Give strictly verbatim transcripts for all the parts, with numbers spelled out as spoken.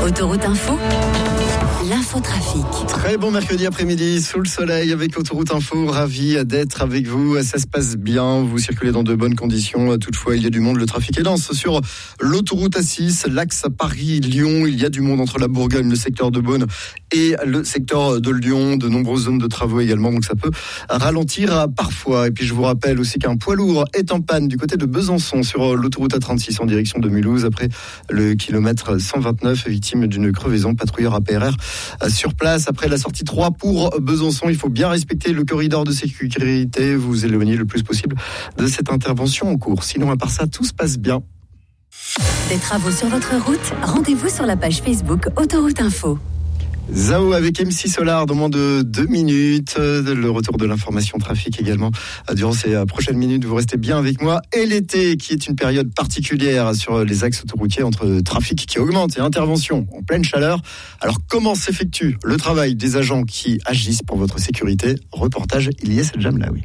Autoroute Info, l'infotrafic. Très bon mercredi après-midi, sous le soleil avec Autoroute Info. Ravi d'être avec vous. Ça se passe bien, vous circulez dans de bonnes conditions. Toutefois, il y a du monde, le trafic est dense. Sur l'autoroute A six, l'axe Paris-Lyon, il y a du monde entre la Bourgogne, le secteur de Beaune et le secteur de Lyon. De nombreuses zones de travaux également, donc ça peut ralentir parfois. Et puis je vous rappelle aussi qu'un poids lourd est en panne du côté de Besançon sur l'autoroute A trente-six en direction de Mulhouse après le kilomètre cent vingt-neuf, victime d'une crevaison. Patrouilleur A P R R sur place après la sortie trois pour Besançon. Il faut bien respecter le corridor de sécurité, vous éloigner le plus possible de cette intervention en cours. Sinon, à part ça, tout se passe bien. Des travaux sur votre route, rendez-vous sur la page Facebook Autoroute Info. Zao avec M six Solar dans moins de deux minutes. Le retour de l'information trafic également. Durant ces prochaines minutes, vous restez bien avec moi. Et l'été, qui est une période particulière sur les axes autoroutiers entre trafic qui augmente et intervention en pleine chaleur. Alors, comment s'effectue le travail des agents qui agissent pour votre sécurité? Reportage Ilyes Jamlaoui.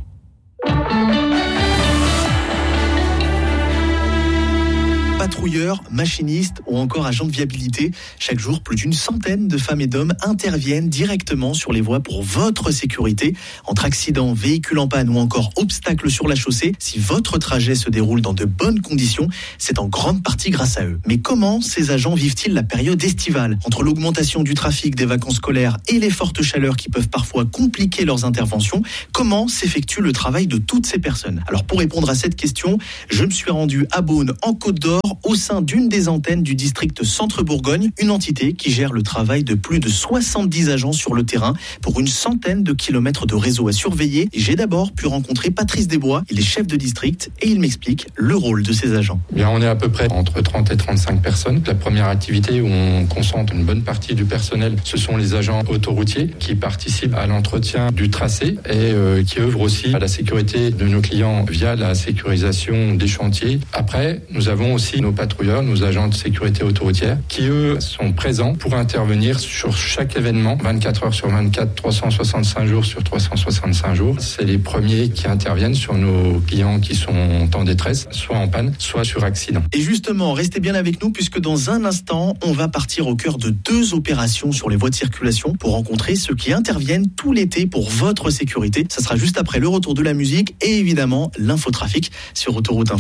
Patrouilleurs, machinistes ou encore agents de viabilité, chaque jour, plus d'une centaine de femmes et d'hommes interviennent directement sur les voies pour votre sécurité. Entre accidents, véhicules en panne ou encore obstacles sur la chaussée, si votre trajet se déroule dans de bonnes conditions, c'est en grande partie grâce à eux. Mais comment ces agents vivent-ils la période estivale? Entre l'augmentation du trafic des vacances scolaires et les fortes chaleurs qui peuvent parfois compliquer leurs interventions, comment s'effectue le travail de toutes ces personnes? Alors pour répondre à cette question, je me suis rendu à Beaune, en Côte d'Or, au sein d'une des antennes du district Centre-Bourgogne, une entité qui gère le travail de plus de soixante-dix agents sur le terrain pour une centaine de kilomètres de réseau à surveiller. Et j'ai d'abord pu rencontrer Patrice Desbois, il est chef de district et il m'explique le rôle de ces agents. Bien, on est à peu près entre trente et trente-cinq personnes. La première activité où on concentre une bonne partie du personnel, ce sont les agents autoroutiers qui participent à l'entretien du tracé et euh, qui œuvrent aussi à la sécurité de nos clients via la sécurisation des chantiers. Après, nous avons aussi nos patrouilleurs, nos agents de sécurité autoroutière, qui eux sont présents pour intervenir sur chaque événement, vingt-quatre heures sur vingt-quatre, trois cent soixante-cinq jours sur trois cent soixante-cinq jours. C'est les premiers qui interviennent sur nos clients qui sont en détresse, soit en panne, soit sur accident. Et justement, restez bien avec nous puisque dans un instant, on va partir au cœur de deux opérations sur les voies de circulation pour rencontrer ceux qui interviennent tout l'été pour votre sécurité. Ça sera juste après le retour de la musique et évidemment l'infotrafic sur Autoroute Info.